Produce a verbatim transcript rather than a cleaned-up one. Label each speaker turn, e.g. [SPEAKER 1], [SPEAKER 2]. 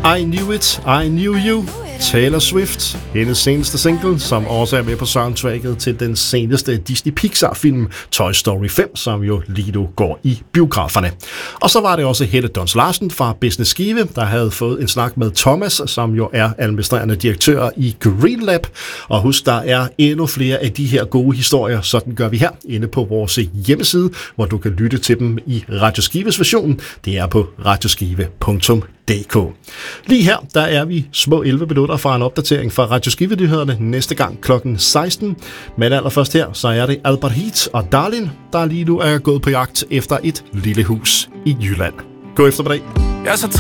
[SPEAKER 1] I Knew It, I Knew You. Taylor Swift, hendes seneste single, som også er med på soundtracket til den seneste Disney-Pixar-film Toy Story fem, som jo lige nu går i biograferne. Og så var det også Helle Dons Larsen fra Business Skive, der havde fået en snak med Thomas, som jo er administrerende direktør i Green Lab. Og husk, der er endnu flere af de her gode historier, sådan gør vi her inde på vores hjemmeside, hvor du kan lytte til dem i Radio Skives version. Det er på radioskive punktum d k. Lige her, der er vi små elleve minutter fra en opdatering fra Radio Skive-nyhederne næste gang klokken seksten. Men allerførst her, så er det Albert Heat og Darlin, der lige nu er gået på jagt efter et lille hus i Jylland. God eftermiddag.